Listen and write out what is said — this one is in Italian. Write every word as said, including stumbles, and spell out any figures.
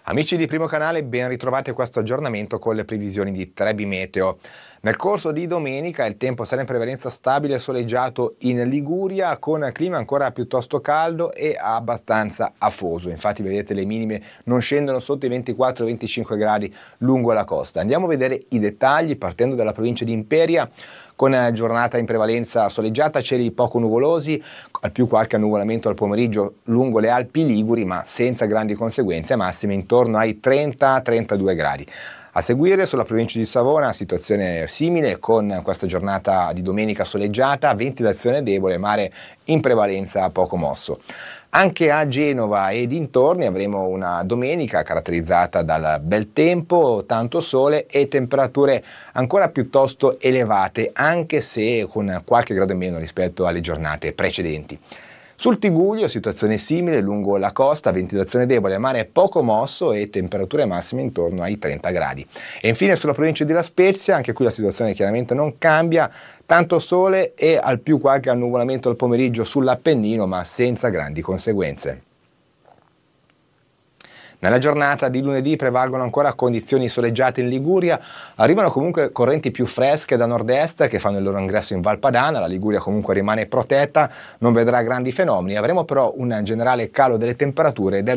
Amici di Primo Canale, ben ritrovati a questo aggiornamento con le previsioni di Trebi Meteo. Nel corso di domenica il tempo sarà in prevalenza stabile e soleggiato in Liguria, con clima ancora piuttosto caldo e abbastanza afoso. Infatti vedete, le minime non scendono sotto i ventiquattro venticinque gradi lungo la costa. Andiamo a vedere i dettagli partendo dalla provincia di Imperia, con giornata in prevalenza soleggiata, cieli poco nuvolosi, al più qualche annuvolamento al pomeriggio lungo le Alpi Liguri, ma senza grandi conseguenze, massime intorno ai trenta trentadue gradi. A seguire sulla provincia di Savona situazione simile, con questa giornata di domenica soleggiata, ventilazione debole, mare in prevalenza poco mosso. Anche a Genova e dintorni avremo una domenica caratterizzata dal bel tempo, tanto sole e temperature ancora piuttosto elevate, anche se con qualche grado in meno rispetto alle giornate precedenti. Sul Tigullio situazione simile lungo la costa, ventilazione debole, mare poco mosso e temperature massime intorno ai trenta gradi. E infine sulla provincia di La Spezia, anche qui la situazione chiaramente non cambia, tanto sole e al più qualche annuvolamento al pomeriggio sull'Appennino, ma senza grandi conseguenze. Nella giornata di lunedì prevalgono ancora condizioni soleggiate in Liguria, arrivano comunque correnti più fresche da nord-est che fanno il loro ingresso in Val Padana, la Liguria comunque rimane protetta, non vedrà grandi fenomeni, avremo però un generale calo delle temperature del